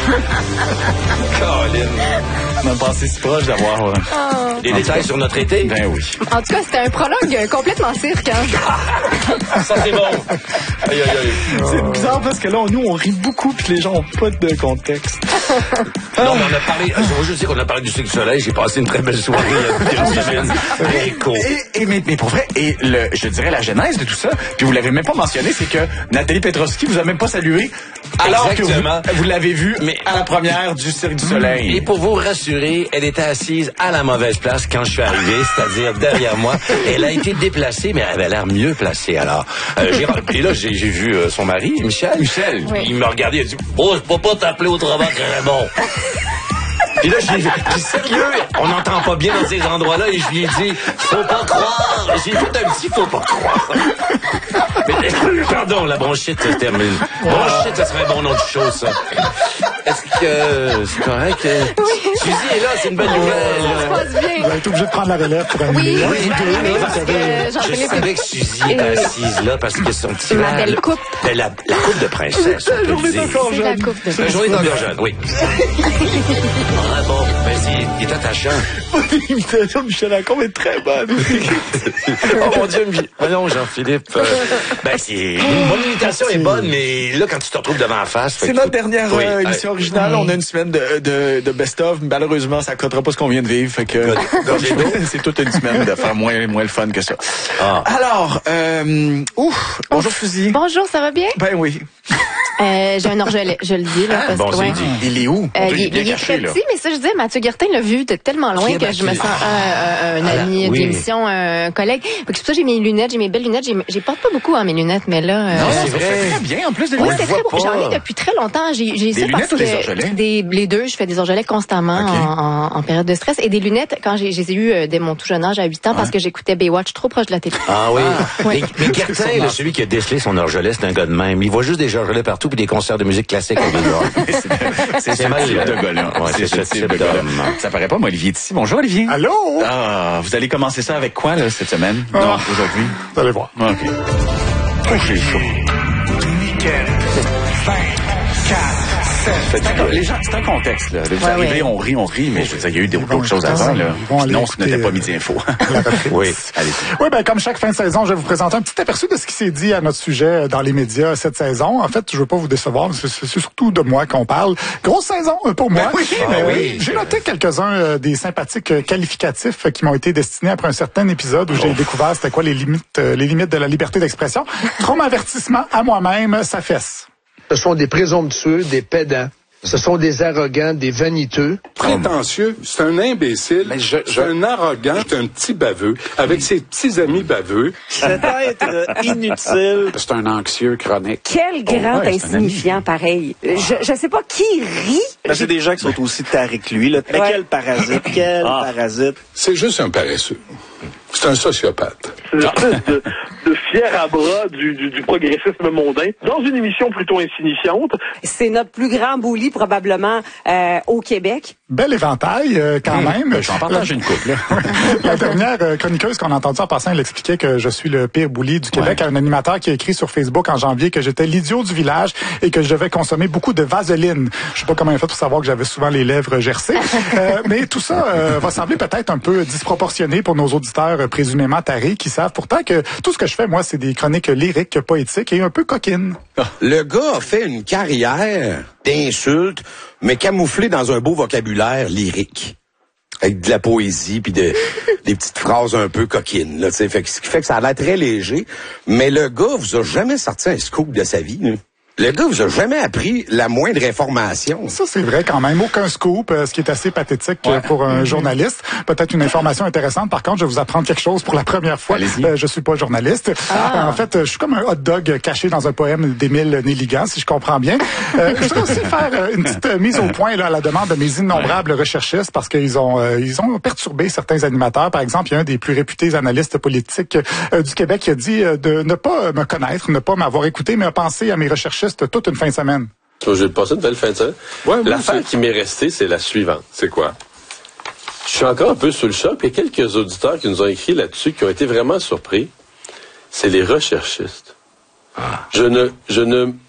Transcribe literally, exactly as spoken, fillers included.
Colin. On a passé si proche d'avoir... Euh, oh. Des détails sur notre été? Ben oui. En tout cas, c'était un prologue complètement cirque. Hein? Ça, c'est bon. Aïe, aïe, aïe. C'est bizarre parce que là, nous, on rit beaucoup puis les gens n'ont pas de contexte. Non, mais on a parlé... Je sais qu'on a parlé du Cirque du Soleil. J'ai passé une très belle soirée. Et, et, et, mais, mais pour vrai, et le, je dirais la genèse de tout ça, puis vous l'avez même pas mentionné, c'est que Nathalie Petrovski vous a même pas salué alors Exactement. que vous, vous l'avez vue mais à la première du Cirque du Soleil. Et pour vous rassurer, elle était assise à la mauvaise place quand je suis arrivé, c'est-à-dire derrière moi. Elle a été déplacée, mais elle avait l'air mieux placée. Alors, euh, j'ai, et là, j'ai, j'ai vu euh, son mari, Michel. Michel. Oui. Il me regardait, il a dit « Oh, je peux pas t'appeler autrement que Raymond. » Et là, j'ai dit, sérieux, on n'entend pas bien dans ces endroits-là, et je lui ai dit, faut pas croire. J'ai fait un petit faut pas croire. Mais, pardon, la bronchite se termine. Bronchite, ça serait un bon nom de chose, ça. Est-ce que euh, c'est correct? Oui. Suzy est là, c'est une bonne nouvelle. Ça se passe bien. Vous êtes obligé de prendre la relève pour animer. Oui, oui, oui, oui, parce que je savais que Suzy était assise là parce que son petit ma belle coupe. Ben, la, la coupe de princesse. C'est la journée d'encore jeune. C'est la coupe de princesse. La journée d'encore jeune, oui. Ah bon, ben c'est, il est attachant. L'imitation de Michel Lacombe est très bonne. Oh mon Dieu, voyons Jean-Philippe. Euh, ben c'est, mon imitation est bonne, mais là quand tu te retrouves devant la face. C'est notre dernière oui, euh, émission originale. On a une semaine de, de, de best-of. Malheureusement, ça ne coûtera pas ce qu'on vient de vivre. Fait que c'est toute une semaine de faire moins, moins le fun que ça. Ah. Alors, euh, ouf, bonjour Suzy. Bonjour, ça va bien? Ben oui. Euh, j'ai un orgelet, je le dis. Là, ah, parce bon, que, ouais. dit. Il est où? Euh, il, il, il est caché, très là. Petit, mais ça, je disais, Mathieu Guertin l'a vu de tellement loin que je me sens un, un, un ami oui. d'émission, un collègue. C'est pour ça que j'ai mes lunettes, j'ai mes belles lunettes. J'ai, j'ai porte pas beaucoup hein, mes lunettes, mais là... Non, euh, c'est vrai. C'est très bien, en plus de lunettes. Oui, c'est très beau. J'en ai depuis très longtemps. J'ai, j'ai des ça lunettes parce ou des que orgelets? Des, les deux. Je fais des orgelets constamment okay. en, en, en période de stress. Et des lunettes, quand j'ai, j'ai eu euh, dès mon tout jeune âge, à huit ans, ouais. parce que j'éctais Baywatch trop proche de la télé. Ah oui. Ah, ouais. Mais, mais Guertin, là, celui qui a décelé son orgelet, c'est un gars de même. Il voit juste des orgelets partout puis des concerts de musique classique avec des C'est ce type de gars-là. C'est ce type de gars-là. Ça paraît pas, moi, Olivier est ici. Bonjour, Olivier. Allô? Ah, vous allez commencer ça avec quoi, là, cette semaine? Ah. Non, aujourd'hui? Vous allez voir. OK. Oh, j'ai chaud. Les gens, c'est un contexte, là. Vous ouais, arrivez, ouais. on rit, on rit, mais je veux dire, il y a eu d'autres choses avant, là. Non, ce n'était pas Midi Info. Oui, allez. Oui, ben, comme chaque fin de saison, je vais vous présenter un petit aperçu de ce qui s'est dit à notre sujet dans les médias cette saison. En fait, je veux pas vous décevoir, c'est, c'est surtout de moi qu'on parle. Grosse saison pour moi. Ben oui, ben euh, oui. J'ai noté quelques-uns euh, des sympathiques qualificatifs qui m'ont été destinés après un certain épisode où oh. j'ai découvert c'était quoi les limites, euh, les limites de la liberté d'expression. Trop avertissement à moi-même, ça fesse. Ce sont des présomptueux, des pédants. Ce sont des arrogants, des vaniteux. Prétentieux, c'est un imbécile, je, je... c'est un arrogant, c'est un petit baveux, avec ses petits amis baveux. C'est être inutile. C'est un anxieux chronique. Quel grand oh, ouais, insignifiant pareil. Je, je sais pas qui rit. Ben, c'est des gens qui sont aussi tarés que lui. Là. Mais ouais. quel parasite, quel ah. parasite. C'est juste un paresseux. C'est un sociopathe. C'est une espèce de, de fier à bras du, du, du progressisme mondain dans une émission plutôt insignifiante. C'est notre plus grand bully probablement euh, au Québec. Bel éventail euh, quand mmh, même. Ben, j'en partage une couple. La dernière euh, chroniqueuse qu'on a entendue en passant, elle expliquait que je suis le pire bully du Québec ouais. à un animateur qui a écrit sur Facebook en janvier que j'étais l'idiot du village et que je devais consommer beaucoup de vaseline. Je sais pas comment il a fait pour savoir que j'avais souvent les lèvres gercées. euh, mais tout ça euh, va sembler peut-être un peu disproportionné pour nos auditeurs euh, présumément tarés qui savent pourtant que tout ce que je fais, moi, c'est des chroniques lyriques, poétiques et un peu coquines. Le gars a fait une carrière d'insultes, mais camouflée dans un beau vocabulaire lyrique. Avec de la poésie, puis de, des petites phrases un peu coquines. Là, fait que, ce qui fait que ça a l'air très léger. Mais le gars vous a jamais sorti un scoop de sa vie. Là. Le gars vous a jamais appris la moindre information. Ça, c'est vrai quand même. Aucun scoop, ce qui est assez pathétique ouais. pour un journaliste. Peut-être une information intéressante. Par contre, je vais vous apprendre quelque chose pour la première fois. Euh, je suis pas journaliste. Ah. En fait, je suis comme un hot dog caché dans un poème d'Émile Néligan, si je comprends bien. Euh, je voudrais aussi faire une petite mise au point là, à la demande de mes innombrables ouais. recherchistes parce qu'ils ont euh, ils ont perturbé certains animateurs. Par exemple, il y a un des plus réputés analystes politiques euh, du Québec qui a dit euh, de ne pas me connaître, ne pas m'avoir écouté, mais a pensé à mes recherchistes toute une fin de semaine. J'ai passé une belle fin de semaine. Ouais, l'affaire qui m'est restée, c'est la suivante. C'est quoi? Je suis encore un peu sous le choc. Il y a quelques auditeurs qui nous ont écrit là-dessus qui ont été vraiment surpris. C'est les recherchistes. Ah. Je ne, je ne